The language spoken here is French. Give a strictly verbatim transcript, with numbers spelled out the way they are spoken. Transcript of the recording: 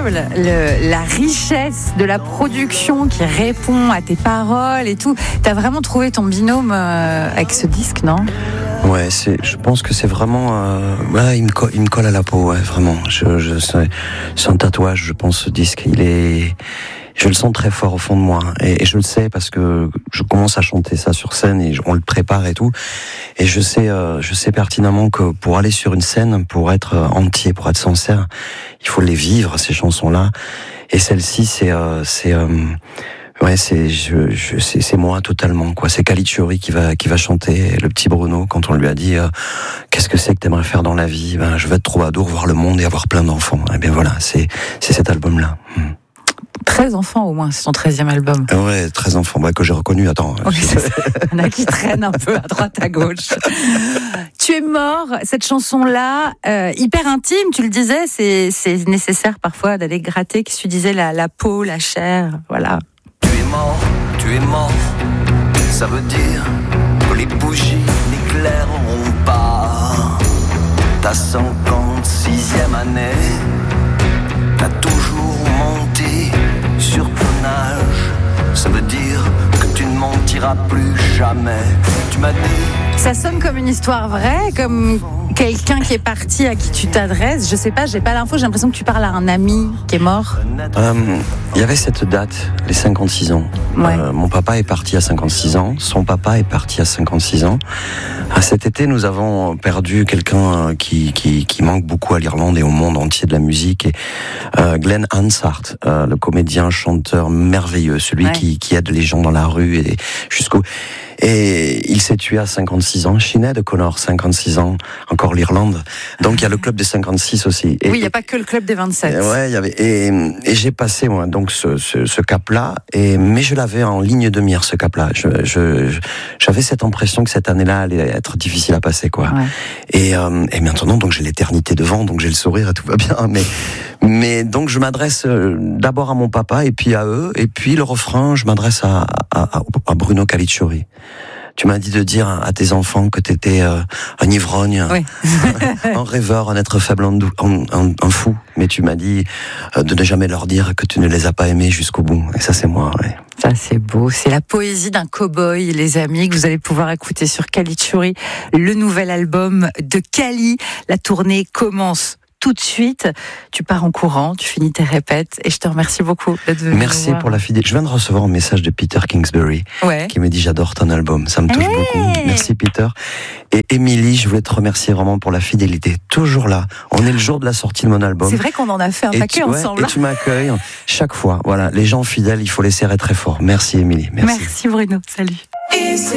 incroyable, le, la richesse de la production qui répond à tes paroles et tout. T'as vraiment trouvé ton binôme euh, avec ce disque, non ? Ouais, c'est, je pense que c'est vraiment, euh, ouais, il me colle, il me colle à la peau, ouais, vraiment. Je, je, c'est, c'est un tatouage, je pense, ce disque. Il est, je le sens très fort au fond de moi, et, et je le sais parce que je commence à chanter ça sur scène et on le prépare et tout. Et je sais, euh, je sais pertinemment que pour aller sur une scène, pour être entier, pour être sincère, il faut les vivre, ces chansons-là. Et celle-ci, c'est, euh, c'est. Euh, Ouais, c'est je, je c'est, c'est moi totalement quoi. C'est Caligiuri qui va qui va chanter. Le petit Bruno, quand on lui a dit euh, qu'est-ce que c'est que t'aimerais faire dans la vie, ben je veux être troubadour, voir le monde et avoir plein d'enfants. Et bien voilà, c'est c'est cet album-là. Hmm. treize enfants au moins, c'est son treizième album. Ouais, treize enfants, bah, que j'ai reconnu. Attends. Oui, c'est ça. Il y en a qui traînent un peu à droite, à gauche. Tu es mort, cette chanson-là, euh, hyper intime, tu le disais, c'est c'est nécessaire parfois d'aller gratter, qu'est-ce que tu disais, la la peau, la chair, voilà. Tu es mort, tu es mort, ça veut dire que les bougies n'éclaireront pas ta cinquante-sixième année. T'as toujours menti sur ton âge, ça veut dire que tu ne mentiras plus jamais. Tu m'as dit... Ça sonne comme une histoire vraie, comme quelqu'un qui est parti à qui tu t'adresses. Je sais pas, j'ai pas l'info, j'ai l'impression que tu parles à un ami qui est mort. Il euh, y avait cette date, les cinquante-six ans. Ouais. Euh, mon papa est parti à cinquante-six ans, son papa est parti à cinquante-six ans. À cet été, nous avons perdu quelqu'un qui, qui, qui manque beaucoup à l'Irlande et au monde entier de la musique. Et, euh, Glenn Hansard, euh, le comédien, chanteur merveilleux, celui ouais. qui, qui aide les gens dans la rue et jusqu'au... Et il s'est tué à cinquante-six ans. Sinéad O'Connor, cinquante-six ans, encore l'Irlande. Donc il y a le club des cinquante-six aussi. Et, oui, il n'y a pas que le club des vingt-sept. Et, ouais, il y avait. Et, et j'ai passé moi donc ce, ce, ce cap-là. Et mais je l'avais en ligne de mire ce cap-là. Je, je, je j'avais cette impression que cette année-là allait être difficile à passer quoi. Ouais. Et, euh, et maintenant donc j'ai l'éternité devant, donc j'ai le sourire et tout va bien. Mais mais donc je m'adresse d'abord à mon papa et puis à eux. Et puis le refrain, je m'adresse à, à, à Bruno Caligiuri. Tu m'as dit de dire à tes enfants que t'étais euh, un ivrogne, oui. un rêveur, un être faible, un, un, un fou. Mais tu m'as dit euh, de ne jamais leur dire que tu ne les as pas aimés jusqu'au bout. Et ça, c'est moi, ouais. Ça, c'est beau. C'est la poésie d'un cow-boy, les amis, que vous allez pouvoir écouter sur Caligiuri, le nouvel album de Cali. La tournée commence tout de suite. Tu pars en courant, tu finis tes répètes et je te remercie beaucoup d'être venu. Merci pour la fidélité. Je viens de recevoir un message de Peter Kingsbury ouais. qui me dit j'adore ton album, ça me touche hey beaucoup. Merci Peter. Et Émilie, je voulais te remercier vraiment pour la fidélité, toujours là. On est le jour de la sortie de mon album. C'est vrai qu'on en a fait un et paquet tu, ensemble. Ouais, et tu m'accueilles chaque fois. Voilà, les gens fidèles, il faut les serrer très fort. Merci Émilie. Merci. Merci Bruno. Salut.